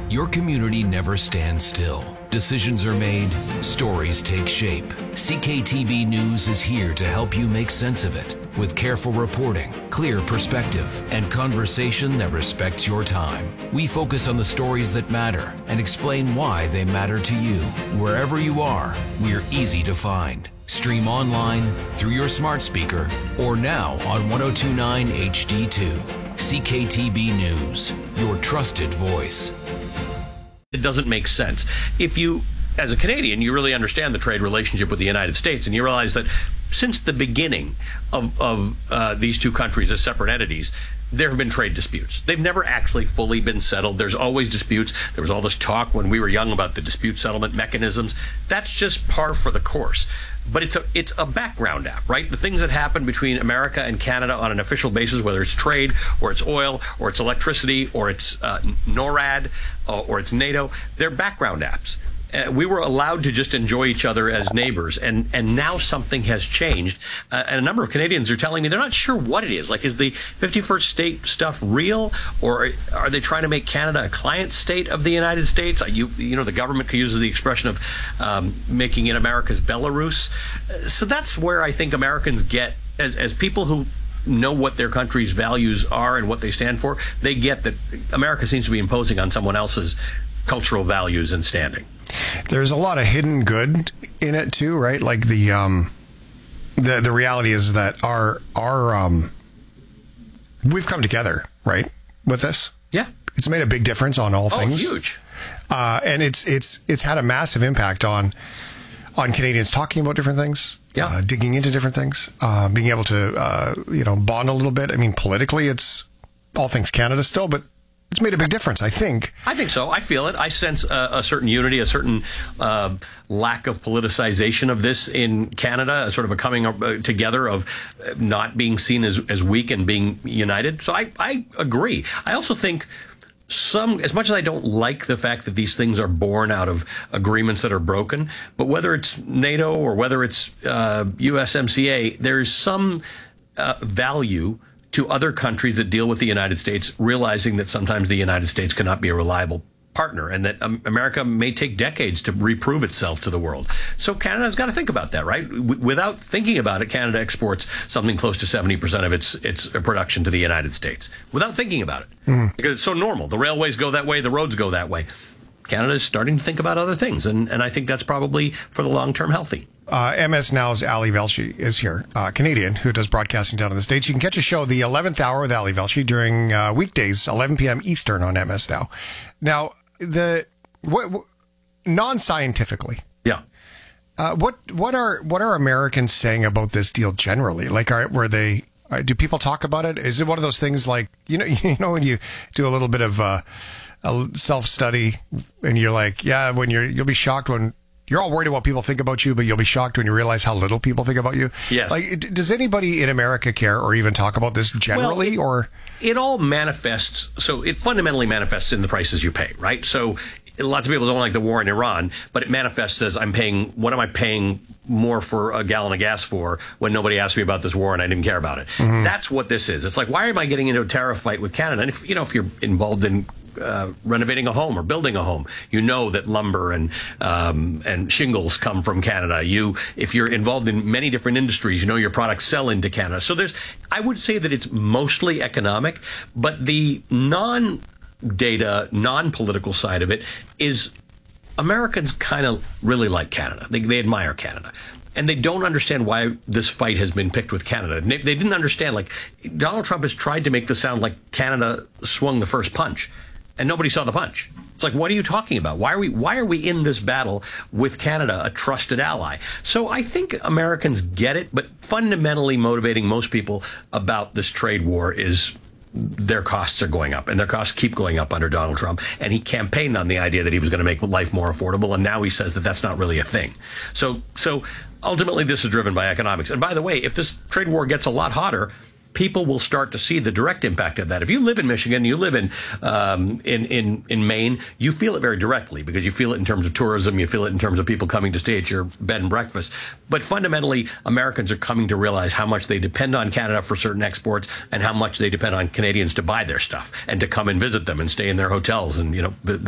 Your community never stands still. Decisions are made, stories take shape. CKTB News is here to help you make sense of it with careful reporting, clear perspective, and conversation that respects your time. We focus on the stories that matter and explain why they matter to you. Wherever you are, we're easy to find. Stream online, through your smart speaker, or now on 1029 HD2. CKTB News, your trusted voice. It doesn't make sense. If you, as a Canadian, you really understand the trade relationship with the United States, and you realize that since the beginning of these two countries as separate entities, there have been trade disputes. They've never actually fully been settled. There's always disputes. There was all this talk when we were young about the dispute settlement mechanisms. That's just par for the course. But it's a background app, right? The things that happen between America and Canada on an official basis, whether it's trade or it's oil or it's electricity or it's NORAD or it's NATO, they're background apps. We were allowed to just enjoy each other as neighbors, and now something has changed. And a number of Canadians are telling me they're not sure what it is. Like, is the 51st state stuff real, or are they trying to make Canada a client state of the United States? You know, the government uses the expression of making it America's Belarus. So that's where I think Americans get, as people who know what their country's values are and what they stand for, they get that America seems to be imposing on someone else's cultural values and standing. There's a lot of hidden good in it too, right? Like the reality is that our we've come together, right, with this. Yeah, it's made a big difference on all things. Huge. And it's had a massive impact on Canadians talking about different things. Yeah, digging into different things, being able to bond a little bit. I mean, politically, it's all things Canada still, but it's made a big difference, I think. I think so. I feel it. I sense a certain unity, a certain lack of politicization of this in Canada, a sort of a coming together of not being seen as weak and being united. So I agree. I also think as much as I don't like the fact that these things are born out of agreements that are broken, but whether it's NATO or whether it's USMCA, there's some value to other countries that deal with the United States, realizing that sometimes the United States cannot be a reliable partner and that America may take decades to reprove itself to the world. So Canada's got to think about that, right? Without thinking about it, Canada exports something close to 70% of its production to the United States without thinking about it. Because it's so normal. The railways go that way, the roads go that way. Canada is starting to think about other things, and I think that's probably for the long term healthy. MS Now's Ali Velshi is here, Canadian, who does broadcasting down in the States. You can catch a show, the 11th Hour with Ali Velshi, during weekdays, 11 p.m. Eastern on MS Now. Now, non-scientifically, yeah, what are Americans saying about this deal generally? Like, do people talk about it? Is it one of those things like you know when you do a little bit of a self-study and you're like, yeah, you'll be shocked when you're all worried about what people think about you, but you'll be shocked when you realize how little people think about you. Yes. Like, does anybody in America care or even talk about this generally? It all manifests. So it fundamentally manifests in the prices you pay, right? So lots of people don't like the war in Iran, but it manifests as what am I paying more for a gallon of gas for when nobody asked me about this war and I didn't care about it? Mm-hmm. That's what this is. It's like, why am I getting into a tariff fight with Canada? And if you're involved in renovating a home or building a home, you know that lumber and shingles come from Canada. If you're involved in many different industries, you know your products sell into Canada. So I would say that it's mostly economic, but the non-data, non-political side of it is Americans kind of really like Canada. They admire Canada. And they don't understand why this fight has been picked with Canada. They didn't understand, like, Donald Trump has tried to make this sound like Canada swung the first punch. And nobody saw the punch. It's like, what are you talking about? Why are we in this battle with Canada, a trusted ally? So I think Americans get it, but fundamentally motivating most people about this trade war is their costs are going up, and their costs keep going up under Donald Trump. And he campaigned on the idea that he was going to make life more affordable, and now he says that that's not really a thing. So ultimately, this is driven by economics. And by the way, if this trade war gets a lot hotter, people will start to see the direct impact of that. If you live in Michigan, you live in Maine, you feel it very directly because you feel it in terms of tourism, you feel it in terms of people coming to stay at your bed and breakfast. But fundamentally, Americans are coming to realize how much they depend on Canada for certain exports and how much they depend on Canadians to buy their stuff and to come and visit them and stay in their hotels and,